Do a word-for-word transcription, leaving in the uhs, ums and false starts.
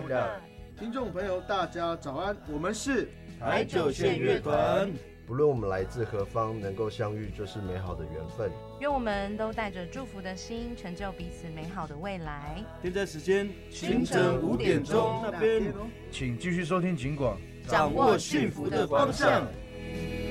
乐。 听众朋友，大家早安，我们是台九线乐团。 不论我们来自何方，能够相遇就是美好的缘分。 愿我们都带着祝福的心，成就彼此美好的未来。 现在时间清晨五点钟那边， 请继续收听警广， 掌握幸福的方向。